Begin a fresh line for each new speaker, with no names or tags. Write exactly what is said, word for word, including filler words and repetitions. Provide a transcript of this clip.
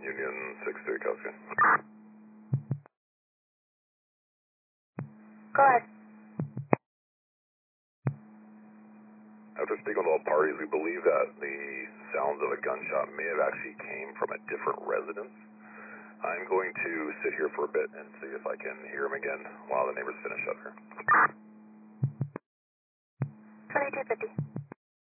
Union six three, Coskin.
Go ahead.
After speaking with all parties, we believe that the sounds of a gunshot may have actually came from a different residence. I'm going to sit here for a bit and see if I can hear him again while the neighbors finish up here.
twenty-two fifty.